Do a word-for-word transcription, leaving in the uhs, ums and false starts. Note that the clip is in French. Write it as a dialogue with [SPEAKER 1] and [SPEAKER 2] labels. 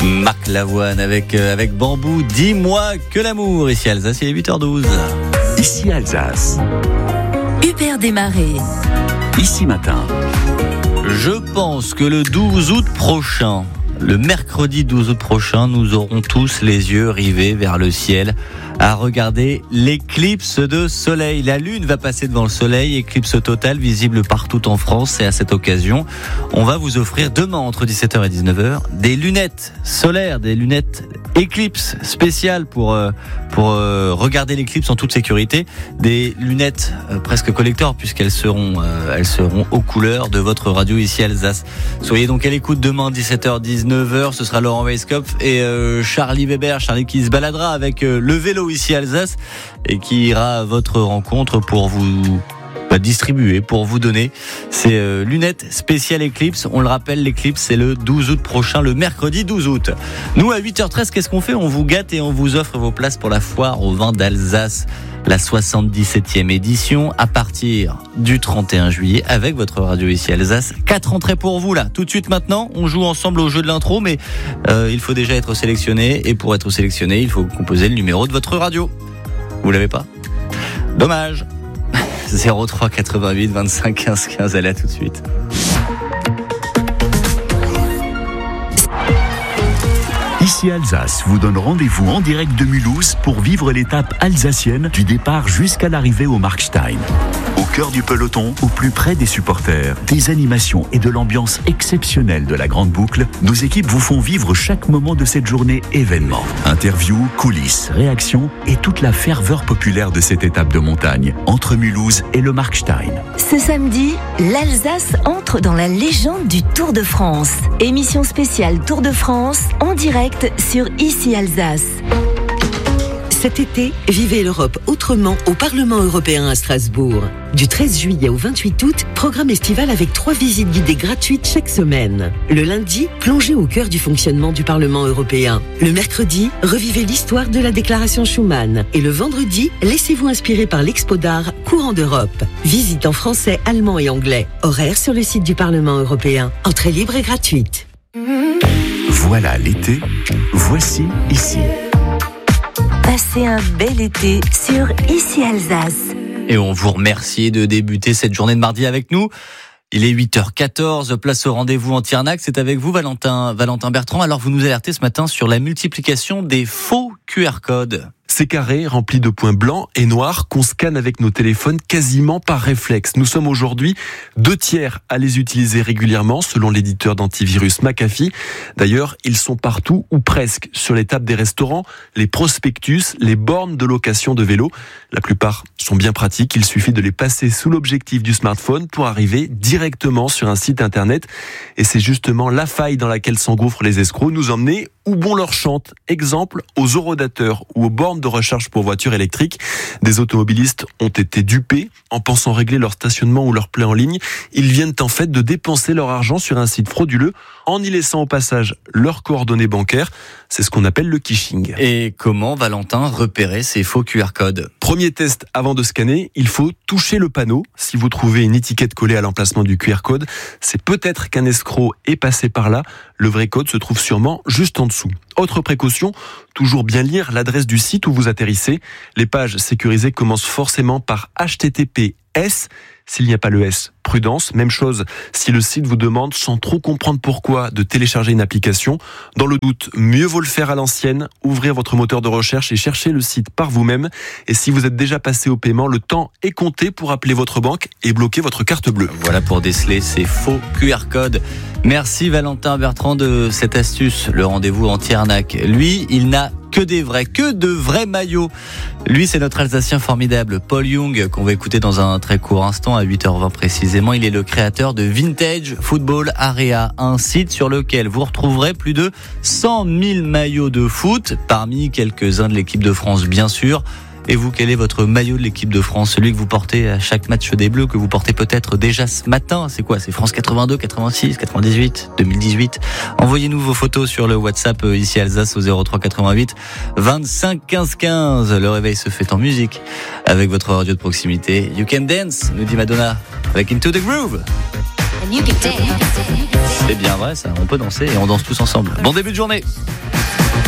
[SPEAKER 1] Marc Lavoine avec, euh, avec Bambou, dis-moi que l'amour. Ici Alsace, il est huit heures douze.
[SPEAKER 2] Ici Alsace.
[SPEAKER 3] Hubert Desmarais.
[SPEAKER 2] Ici matin.
[SPEAKER 1] Je pense que le douze août prochain, le mercredi douze août prochain, nous aurons tous les yeux rivés vers le ciel à regarder l'éclipse de soleil. La lune va passer devant le soleil, éclipse totale visible partout en France. Et à cette occasion, on va vous offrir demain entre dix-sept heures et dix-neuf heures des lunettes solaires, des lunettes éclipse spéciales pour euh, pour euh, regarder l'éclipse en toute sécurité. Des lunettes euh, presque collector puisqu'elles seront euh, elles seront aux couleurs de votre radio ici Alsace. Soyez donc à l'écoute demain dix-sept heures dix-neuf heures. Ce sera Laurent Weisskopf et euh, Charlie Weber. Charlie qui se baladera avec euh, le vélo ici Alsace et qui ira à votre rencontre pour vous bah, distribuer, pour vous donner ces euh, lunettes spéciales Eclipse. On le rappelle, l'Eclipse c'est le douze août prochain, le mercredi douze août. Nous à huit heures treize, qu'est-ce qu'on fait ? On vous gâte et on vous offre vos places pour la foire au vin d'Alsace, la soixante-dix-septième édition à partir du trente et un juillet avec votre radio ici Alsace. Quatre entrées pour vous là. Tout de suite maintenant, on joue ensemble au jeu de l'intro, mais euh, il faut déjà être sélectionné et pour être sélectionné, il faut composer le numéro de votre radio. Vous l'avez pas ? Dommage. zéro trois quatre-vingt-huit vingt-cinq quinze quinze, allez à tout de suite.
[SPEAKER 2] Ici Alsace vous donne rendez-vous en direct de Mulhouse pour vivre l'étape alsacienne du départ jusqu'à l'arrivée au Markstein. Au cœur du peloton, au plus près des supporters, des animations et de l'ambiance exceptionnelle de la Grande Boucle, nos équipes vous font vivre chaque moment de cette journée événement. Interviews, coulisses, réactions et toute la ferveur populaire de cette étape de montagne entre Mulhouse et le Markstein.
[SPEAKER 3] Ce samedi, l'Alsace entre dans la légende du Tour de France. Émission spéciale Tour de France en direct sur Ici Alsace.
[SPEAKER 4] Cet été, vivez l'Europe autrement au Parlement européen à Strasbourg. Du treize juillet au vingt-huit août, programme estival avec trois visites guidées gratuites chaque semaine. Le lundi, plongez au cœur du fonctionnement du Parlement européen. Le mercredi, revivez l'histoire de la déclaration Schuman. Et le vendredi, laissez-vous inspirer par l'Expo d'art Courant d'Europe. Visite en français, allemand et anglais. Horaire sur le site du Parlement européen. Entrée libre et gratuite.
[SPEAKER 2] Voilà l'été, voici ici.
[SPEAKER 3] Passez un bel été sur Ici Alsace.
[SPEAKER 1] Et on vous remercie de débuter cette journée de mardi avec nous. Il est huit heures quatorze, place au rendez-vous en Tiernac. C'est avec vous, Valentin, Valentin Bertrand. Alors, vous nous alertez ce matin sur la multiplication des faux Q R codes.
[SPEAKER 5] Ces carrés remplis de points blancs et noirs qu'on scanne avec nos téléphones quasiment par réflexe. Nous sommes aujourd'hui deux tiers à les utiliser régulièrement selon l'éditeur d'antivirus McAfee. D'ailleurs, ils sont partout ou presque sur les tables des restaurants, les prospectus, les bornes de location de vélos. La plupart sont bien pratiques. Il suffit de les passer sous l'objectif du smartphone pour arriver directement sur un site internet. Et c'est justement la faille dans laquelle s'engouffrent les escrocs, nous emmener où bon leur chante. Exemple, aux horodateurs ou aux bornes de recharge pour voitures électriques. Des automobilistes ont été dupés en pensant régler leur stationnement ou leur plein en ligne. Ils viennent en fait de dépenser leur argent sur un site frauduleux en y laissant au passage leurs coordonnées bancaires. C'est ce qu'on appelle le phishing.
[SPEAKER 1] Et comment, Valentin, repérer ces faux Q R codes ?
[SPEAKER 5] Premier test avant de scanner, il faut toucher le panneau. Si vous trouvez une étiquette collée à l'emplacement du Q R code, c'est peut-être qu'un escroc est passé par là. Le vrai code se trouve sûrement juste en dessous. Autre précaution, toujours bien lire l'adresse du site où vous atterrissez. Les pages sécurisées commencent forcément par H T T P S. S'il n'y a pas le S, prudence. Même chose si le site vous demande, sans trop comprendre pourquoi, de télécharger une application. Dans le doute, mieux vaut le faire à l'ancienne. Ouvrez votre moteur de recherche et cherchez le site par vous-même. Et si vous êtes déjà passé au paiement, le temps est compté pour appeler votre banque et bloquer votre carte bleue.
[SPEAKER 1] Voilà pour déceler ces faux Q R codes. Merci Valentin Bertrand de cette astuce. Le rendez-vous en Tiernac. Lui, il n'a que des vrais, que de vrais maillots. Lui, c'est notre Alsacien formidable, Paul Young, qu'on va écouter dans un très court instant, à huit heures vingt précisément. Il est le créateur de Vintage Football Area, un site sur lequel vous retrouverez plus de cent mille maillots de foot, parmi quelques-uns de l'équipe de France, bien sûr. Et vous, quel est votre maillot de l'équipe de France? Celui que vous portez à chaque match des Bleus, que vous portez peut-être déjà ce matin. C'est quoi? C'est France quatre-vingt-deux, quatre-vingt-six, quatre-vingt-dix-huit, deux mille dix-huit. Envoyez-nous vos photos sur le WhatsApp ici Alsace au zéro trois quatre-vingt-huit vingt-cinq quinze quinze. Le réveil se fait en musique avec votre radio de proximité. You can dance, nous dit Madonna, avec Into the Groove. C'est bien vrai ça, on peut danser et on danse tous ensemble. Bon début de journée.